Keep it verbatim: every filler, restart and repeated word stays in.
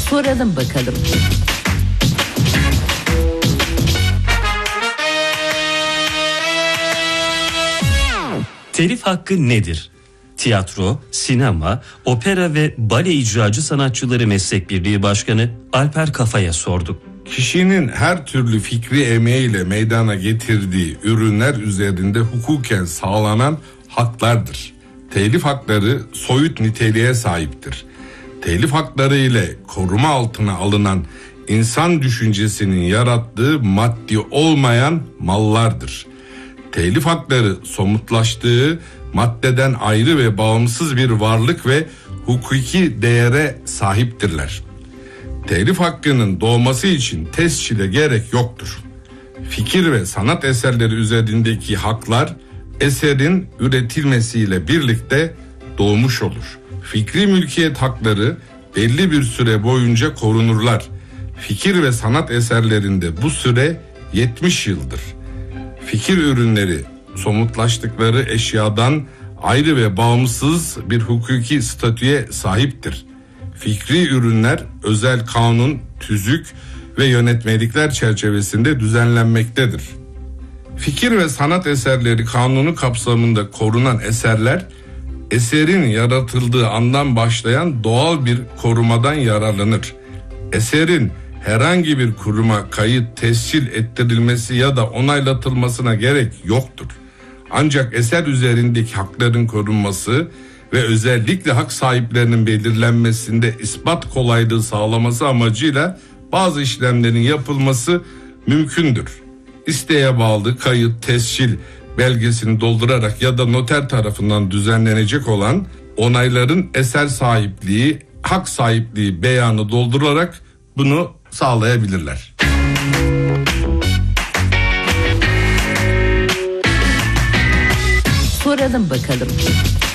Soralım bakalım. Telif hakkı nedir? Tiyatro, sinema, opera ve bale icracı sanatçıları meslek birliği başkanı Alper Kafa'ya sorduk. Kişinin her türlü fikri emeğiyle meydana getirdiği ürünler üzerinde hukuken sağlanan haklardır. Telif hakları soyut niteliğe sahiptir. Telif hakları ile koruma altına alınan insan düşüncesinin yarattığı maddi olmayan mallardır. Telif hakları somutlaştığı maddeden ayrı ve bağımsız bir varlık ve hukuki değere sahiptirler. Telif hakkının doğması için tescile gerek yoktur. Fikir ve sanat eserleri üzerindeki haklar eserin üretilmesiyle birlikte doğmuş olur. Fikri mülkiyet hakları belli bir süre boyunca korunurlar. Fikir ve sanat eserlerinde bu süre yetmiş yıldır. Fikir ürünleri somutlaştıkları eşyadan ayrı ve bağımsız bir hukuki statüye sahiptir. Fikri ürünler özel kanun, tüzük ve yönetmelikler çerçevesinde düzenlenmektedir. Fikir ve sanat eserleri kanunu kapsamında korunan eserler, eserin yaratıldığı andan başlayan doğal bir korumadan yararlanır. Eserin herhangi bir kuruma kayıt, tescil ettirilmesi ya da onaylatılmasına gerek yoktur. Ancak eser üzerindeki hakların korunması ve özellikle hak sahiplerinin belirlenmesinde ispat kolaylığı sağlaması amacıyla bazı işlemlerin yapılması mümkündür. İsteğe bağlı kayıt, tescil belgesini doldurarak ya da noter tarafından düzenlenecek olan onayların eser sahipliği, hak sahipliği beyanı doldurarak bunu sağlayabilirler. Soralım bakalım.